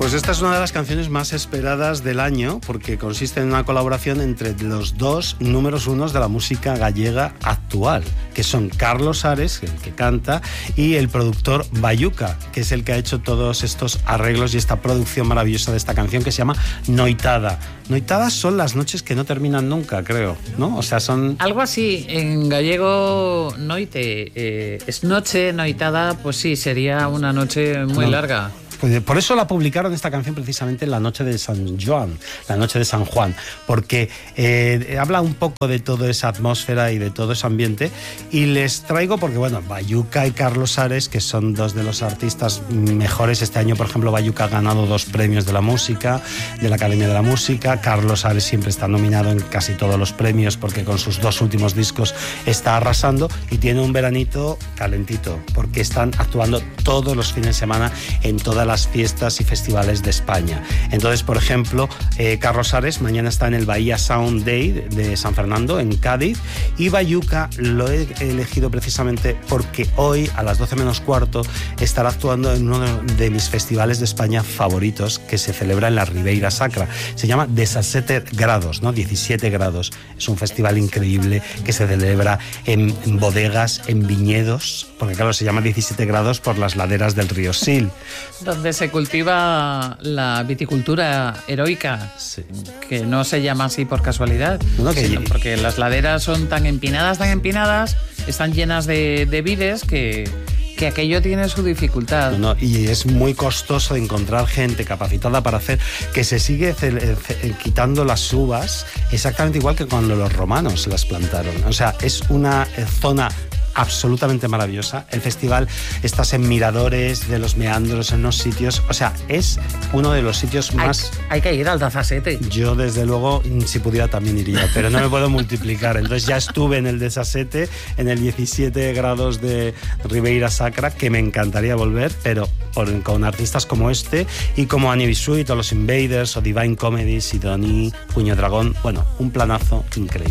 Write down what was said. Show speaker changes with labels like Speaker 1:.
Speaker 1: Pues esta es una de las canciones más esperadas del año porque consiste en una colaboración entre los dos números unos de la música gallega actual, que son Carlos Ares, el que canta, y el productor Bayuca, que es el que ha hecho todos estos arreglos y esta producción maravillosa de esta canción que se llama Noitada. Noitadas son las noches que no terminan nunca, creo, ¿no? O sea, son...
Speaker 2: Algo así, en gallego noite, es noche, noitada, pues sí, sería una noche muy larga.
Speaker 1: Pues por eso la publicaron esta canción precisamente en la noche de San Juan, la noche de San Juan, porque habla un poco de toda esa atmósfera y de todo ese ambiente, y les traigo porque, bueno, Bayuca y Carlos Ares, que son dos de los artistas mejores este año. Por ejemplo, Bayuca ha ganado 2 premios de la música, de la Academia de la Música. Carlos Ares siempre está nominado en casi todos los premios porque con sus 2 últimos discos está arrasando, y tiene un veranito calentito porque están actuando todos los fines de semana en todas las fiestas y festivales de España. Entonces, por ejemplo, Carlos Ares mañana está en el Bahía Sound Day de San Fernando, en Cádiz, y Bayuca lo he elegido precisamente porque hoy a las 12 menos cuarto estará actuando en uno de mis festivales de España favoritos, que se celebra en la Ribeira Sacra. Se llama 17 grados, ¿no? 17 grados. Es un festival increíble que se celebra en bodegas, en viñedos, porque claro, se llama 17 grados por las laderas del río Sil,
Speaker 2: donde se cultiva la viticultura heroica,
Speaker 1: sí,
Speaker 2: que no se llama así por casualidad, sino porque las laderas son tan empinadas, están llenas de vides que aquello tiene su dificultad.
Speaker 1: Y es muy costoso encontrar gente capacitada para hacer, que se sigue quitando las uvas exactamente igual que cuando los romanos las plantaron. O sea, es una zona absolutamente maravillosa. El festival estás en miradores de los meandros, en unos sitios, o sea, es uno de los sitios más...
Speaker 2: Hay que ir al 17.
Speaker 1: Yo, desde luego, si pudiera también iría, pero no me puedo multiplicar. Entonces ya estuve en el 17, en el 17 grados de Ribeira Sacra, que me encantaría volver, pero con artistas como este y como Annie B. Sweet o los Invaders o Divine Comedy, Sidoní, Puño Dragón. Bueno, un planazo increíble.